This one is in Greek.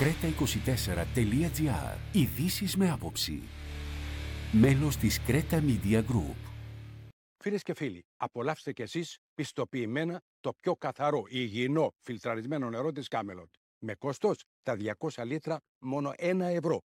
Creta24.gr. Ειδήσεις με άποψη. Μέλος της Creta Media Group. Φίλες και φίλοι, απολαύστε κι εσείς πιστοποιημένα το πιο καθαρό, υγιεινό, φιλτραρισμένο νερό της Camelot. Με κόστος τα 200 λίτρα μόνο 1 ευρώ.